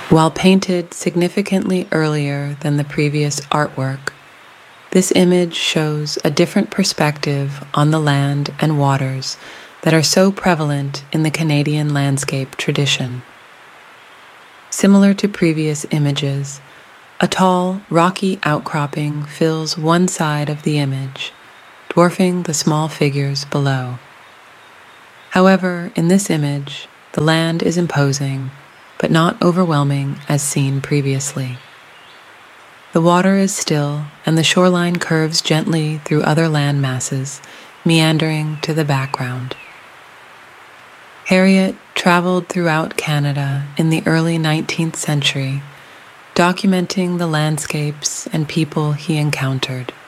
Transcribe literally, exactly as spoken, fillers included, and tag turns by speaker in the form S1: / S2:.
S1: While painted significantly earlier than the previous artwork, this image shows a different perspective on the land and waters that are so prevalent in the Canadian landscape tradition. Similar to previous images, a tall, rocky outcropping fills one side of the image, dwarfing the small figures below. However, in this image, the land is imposing, but not overwhelming as seen previously. The water is still, and the shoreline curves gently through other land masses, meandering to the background. Harriot traveled throughout Canada in the early nineteenth century, documenting the landscapes and people he encountered.